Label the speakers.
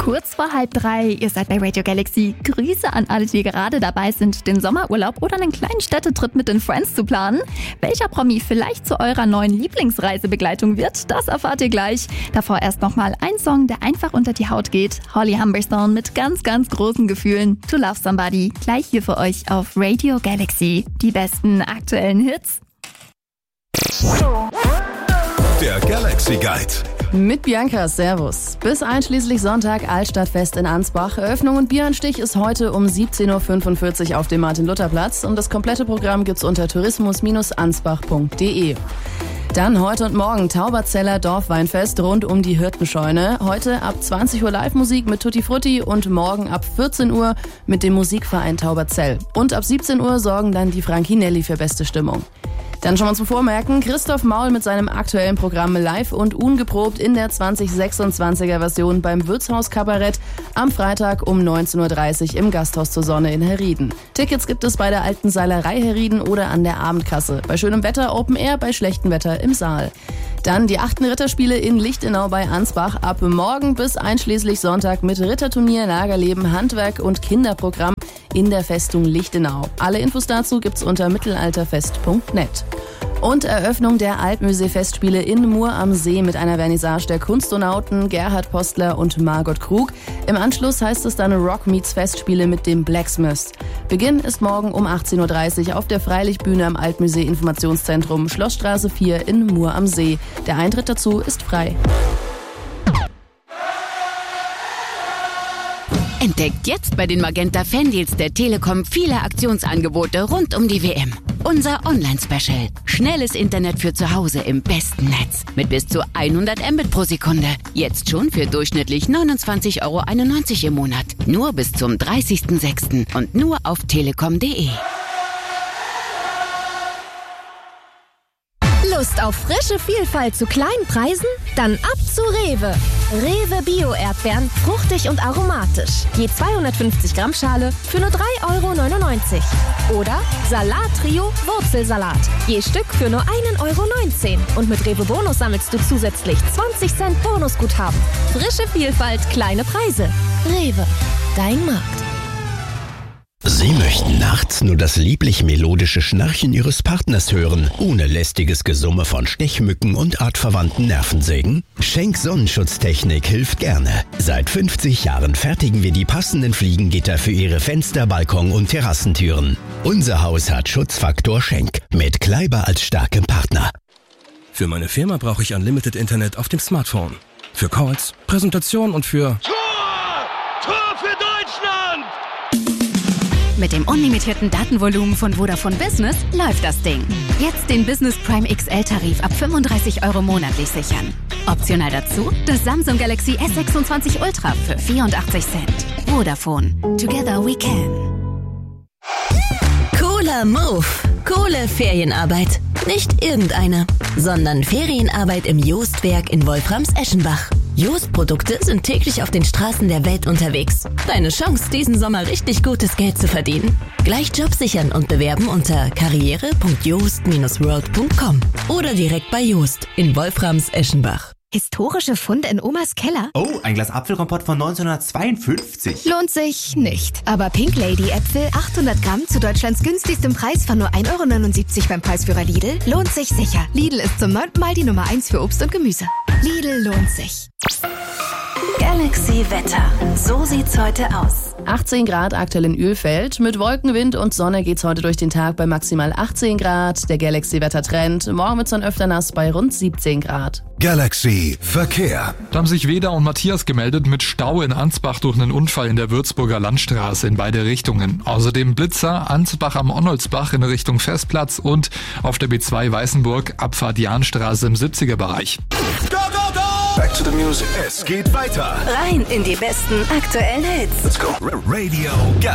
Speaker 1: Kurz vor 2:30, ihr seid bei Radio Galaxy. Grüße an alle, die gerade dabei sind, den Sommerurlaub oder einen kleinen Städtetrip mit den Friends zu planen. Welcher Promi vielleicht zu eurer neuen Lieblingsreisebegleitung wird, das erfahrt ihr gleich. Davor erst nochmal ein Song, der einfach unter die Haut geht. Holly Humberstone mit ganz, ganz großen Gefühlen. To Love Somebody, gleich hier für euch auf Radio Galaxy. Die besten aktuellen Hits.
Speaker 2: Der Galaxy Guide.
Speaker 3: Mit Bianca, servus. Bis einschließlich Sonntag Altstadtfest in Ansbach. Eröffnung und Bieranstich ist heute um 17.45 Uhr auf dem Martin-Luther-Platz und das komplette Programm gibt's unter tourismus-ansbach.de. Dann heute und morgen Tauberzeller Dorfweinfest rund um die Hirtenscheune. Heute ab 20 Uhr Live-Musik mit Tutti Frutti und morgen ab 14 Uhr mit dem Musikverein Tauberzell. Und ab 17 Uhr sorgen dann die Franchinelli für beste Stimmung. Dann schon mal zum Vormerken, Christoph Maul mit seinem aktuellen Programm live und ungeprobt in der 2026er Version beim Wirtshaus Kabarett am Freitag um 19.30 Uhr im Gasthaus zur Sonne in Herrieden. Tickets gibt es bei der Alten Seilerei Herrieden oder an der Abendkasse. Bei schönem Wetter Open Air, bei schlechtem Wetter im Saal. Dann die 8. Ritterspiele in Lichtenau bei Ansbach ab morgen bis einschließlich Sonntag mit Ritterturnier, Lagerleben, Handwerk und Kinderprogramm in der Festung Lichtenau. Alle Infos dazu gibt's unter mittelalterfest.net. Und Eröffnung der Altmusee-Festspiele in Mur am See mit einer Vernissage der Kunstonauten Gerhard Postler und Margot Krug. Im Anschluss heißt es dann Rock Meets Festspiele mit dem Blacksmiths. Beginn ist morgen um 18.30 Uhr auf der Freilichtbühne am Altmusee-Informationszentrum Schlossstraße 4 in Mur am See. Der Eintritt dazu ist frei.
Speaker 4: Entdeckt jetzt bei den Magenta Fandeals der Telekom viele Aktionsangebote rund um die WM. Unser Online-Special. Schnelles Internet für zu Hause im besten Netz. Mit bis zu 100 Mbit pro Sekunde. Jetzt schon für durchschnittlich 29,91 Euro im Monat. Nur bis zum 30.06. und nur auf telekom.de.
Speaker 5: Lust auf frische Vielfalt zu kleinen Preisen? Dann ab zu Rewe. Rewe Bio-Erdbeeren, fruchtig und aromatisch. Je 250 Gramm Schale für nur 3,99 Euro. Oder Salat-Trio Wurzelsalat. Je Stück für nur 1,19 Euro. Und mit Rewe Bonus sammelst du zusätzlich 20 Cent Bonusguthaben. Frische Vielfalt, kleine Preise. Rewe, dein Markt.
Speaker 6: Sie möchten nachts nur das lieblich-melodische Schnarchen Ihres Partners hören, ohne lästiges Gesumme von Stechmücken und artverwandten Nervensägen? Schenk Sonnenschutztechnik hilft gerne. Seit 50 Jahren fertigen wir die passenden Fliegengitter für Ihre Fenster, Balkon und Terrassentüren. Unser Haus hat Schutzfaktor Schenk mit Kleiber als starkem Partner.
Speaker 7: Für meine Firma brauche ich Unlimited Internet auf dem Smartphone. Für Calls, Präsentation und für...
Speaker 8: Tor für Deutschland!
Speaker 4: Mit dem unlimitierten Datenvolumen von Vodafone Business läuft das Ding. Jetzt den Business Prime XL-Tarif ab 35 Euro monatlich sichern. Optional dazu das Samsung Galaxy S26 Ultra für 84 Cent. Vodafone. Together we can.
Speaker 9: Cooler Move. Coole Ferienarbeit. Nicht irgendeine, sondern Ferienarbeit im Joostwerk in Wolframs-Eschenbach. Jost-Produkte sind täglich auf den Straßen der Welt unterwegs. Deine Chance, diesen Sommer richtig gutes Geld zu verdienen. Gleich Job sichern und bewerben unter karriere.joost-world.com oder direkt bei Joost in Wolframs-Eschenbach.
Speaker 5: Historische Funde in Omas Keller?
Speaker 10: Oh, ein Glas Apfelkompott von 1952.
Speaker 5: Lohnt sich nicht. Aber Pink Lady Äpfel, 800 Gramm zu Deutschlands günstigstem Preis von nur 1,79 Euro beim Preisführer Lidl, lohnt sich sicher. Lidl ist zum 9. Mal die Nummer 1 für Obst und Gemüse. Lidl lohnt sich.
Speaker 9: Galaxy Wetter. So sieht's heute aus.
Speaker 3: 18 Grad aktuell in Ölfeld. Mit Wolken, Wind und Sonne geht's heute durch den Tag bei maximal 18 Grad. Der Galaxy-Wetter-Trend. Morgen wird's dann öfter nass bei rund 17 Grad.
Speaker 2: Galaxy Verkehr.
Speaker 11: Da haben sich Weda und Matthias gemeldet mit Stau in Ansbach durch einen Unfall in der Würzburger Landstraße in beide Richtungen. Außerdem Blitzer Ansbach am Onnolsbach in Richtung Festplatz und auf der B2 Weißenburg Abfahrt Jahnstraße im 70er Bereich.
Speaker 2: Go, go, go! Back to the music. Es geht weiter.
Speaker 9: Rein in die besten aktuellen Hits.
Speaker 2: Let's go. Radio